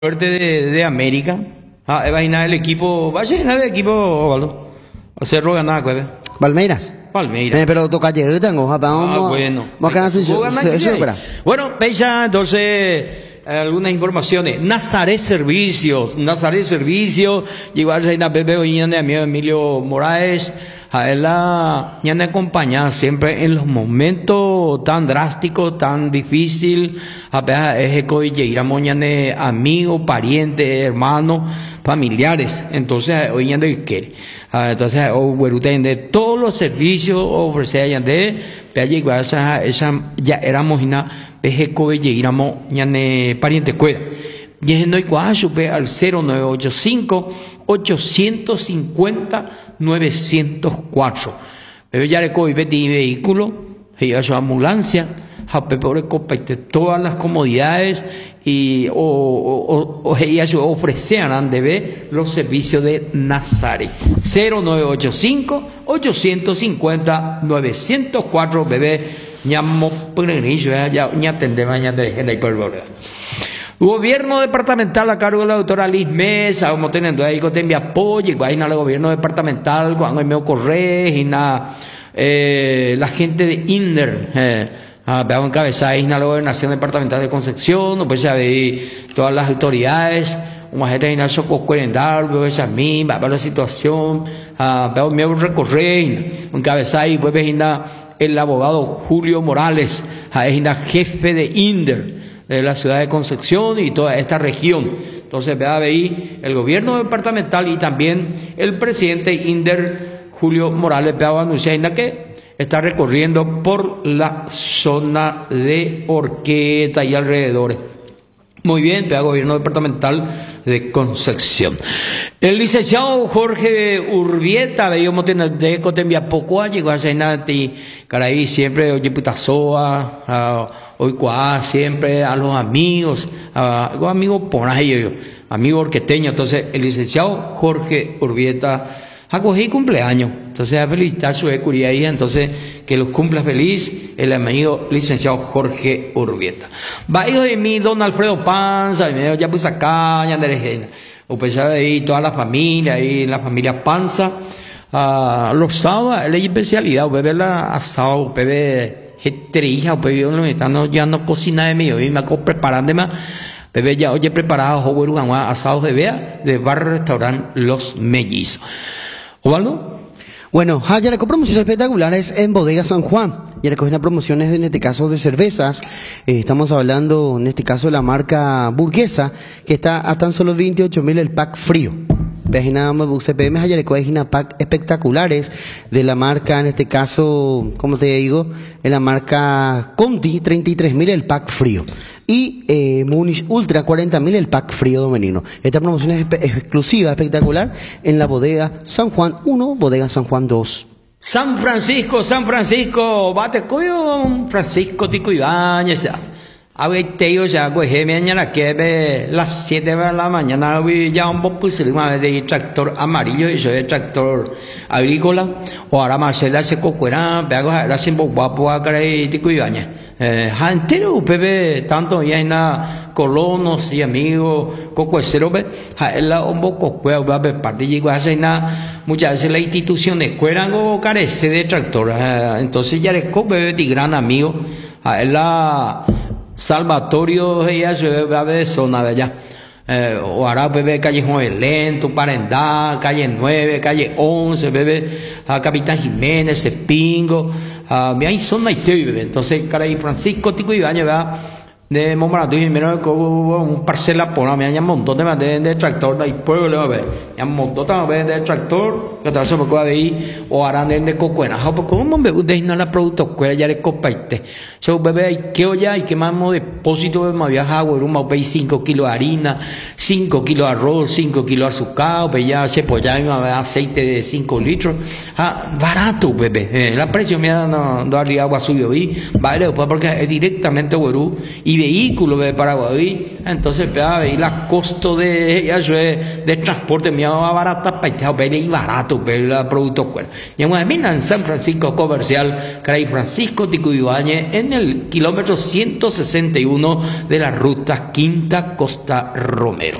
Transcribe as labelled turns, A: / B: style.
A: Suerte de América. Va a llenar el equipo. Va a llenar el equipo, Osvaldo. A Cerro ganar, ¿cuál?
B: Palmeiras.
A: Palmeiras.
B: Pero toca llegar, tengo.
A: Bueno. Bueno, Pecha, entonces, algunas informaciones. Nazaret Servicios. Llegó a reinar Pepe Oñán de amigo Emilio Moraes. A él me han acompañado siempre en los momentos tan drásticos, tan difíciles. A veces es que llegamos amigos, parientes, hermanos, familiares. Entonces, hoy ya de quiere. Entonces, de todos los servicios ofrecían de llegar ya éramos llegamos parientes cuida. Y no hay al 0985 850 904. Bebé ya le coge vehículo, ella su ambulancia, todas las comodidades y ella ofrecían de ver los servicios de Nazaret. 0985 850 904. Bebé ñamo ya tendemos ya de la hiperborea. Gobierno departamental a cargo de la doctora Liz Mesa, como teniendo ahí que te envía apoyo, igual el gobierno departamental, cuando me ocurre, y la gente de INDER, veo encabezada en la gobernación departamental de Concepción, pues ya ve todas las autoridades, una gente de Ignacio Cocuerendal, veo esa misma, veo la situación, veo me recorrer, encabezada y pues ve el abogado Julio Morales, es jefe de INDER, de la ciudad de Concepción y toda esta región. Entonces, vea ahí el gobierno departamental y también el presidente INDER, Julio Morales, vea anunciar que está recorriendo por la zona de Orqueta y alrededores. Muy bien, vea gobierno departamental de Concepción. El licenciado Jorge Urbieta, veíamos de Cotembia poco, llegó a Senati, Caraí, siempre, oye, Putazoa, hoy siempre a los amigos, amigos por ahí, amigos orqueteños. Entonces, el licenciado Jorge Urbieta acogí cumpleaños. Entonces, a felicitar su ecuría hija. Entonces, que los cumpla feliz el amigo licenciado Jorge Urbieta. Va hijo de mí, don Alfredo Panza, ya pues acá, ya de o pues ya de ahí toda la familia, ahí la familia Panza. Los sábados, la especialidad, bebé la asado, bebé hija, bebé ya no cocina de mí, y me acabo preparando más. Bebé ya, oye, preparado, asados de bar restaurante Los Mellizos. ¿Osvaldo?
B: Bueno, ya le promociones espectaculares en Bodega San Juan. Ya le cogen promociones en este caso de cervezas. Estamos hablando en este caso de la marca Burguesa, que está a tan solo 28.000 el pack frío. Página CPM, ya le cogen pack espectaculares de la marca, en este caso, como te digo, en la marca Conti, 33.000 el pack frío. Y Munich Ultra, 40.000 el pack frío domenino. Esta promoción es exclusiva, espectacular, en la bodega San Juan 1, bodega San Juan 2.
A: San Francisco, bate coyo, Francisco Tico Ibáñez. A ver, te digo ya, pues, mañana que ve las 7 de la mañana, ya un poco de tractor amarillo y soy de tractor agrícola, o ahora Marcela se cocuera, veo ahora se guapo a cara y Tico Ibáñez. Entero, bebé, tanto ya en colonos y amigos, cocuecero, la un poco cueva, parte y muchas veces las instituciones cueran o carece de tractor, entonces ya les bebé de gran amigo, la Salvatorio, ella se ve de zona de allá. O ahora bebé calle Juan Lento, Parendal, calle 9, calle 11, bebé a Capitán Jiménez, Cepingo, hay zona y te bebé. Entonces, caray, Francisco Tico Ibáñez, ¿verdad? De Momorato y Jimeno, un parcela por me han montón de tractor, de ahí pueblo, ver, ya montón también de tractor, que tal vez se puede ahí, o harán de cocuena, porque como me gusta ir a la producto, que ya le copaite, so bebé, hay que olla, y que más depósito de más viajar, un 5 kilos de harina, 5 kilos de arroz, 5 kilos de azúcar, pues ya se puede ya aceite de 5 litros, barato, bebé, la precio me no arriba agua subió y vale, porque es directamente güerú, y vehículo de Paraguay, entonces va a ver la costo de transporte me va barata para ver y barato ver la producto cuero. Y en San Francisco Comercial, Cray Francisco Tico Ibáñez, en el kilómetro 161 de la ruta Quinta Costa Romero.